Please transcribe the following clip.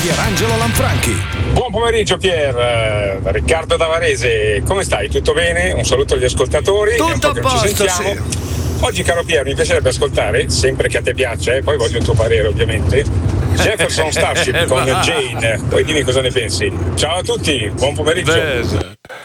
Pierangelo Lanfranchi. Buon pomeriggio Pier, Riccardo da Varese, come stai? Tutto bene? Un saluto agli ascoltatori. Tutto a posto, sentiamo. sì. Oggi caro Pier mi piacerebbe ascoltare, sempre che a te piaccia, poi voglio il tuo parere ovviamente, Jefferson Starship con Jane, poi dimmi cosa ne pensi. Ciao a tutti, buon pomeriggio.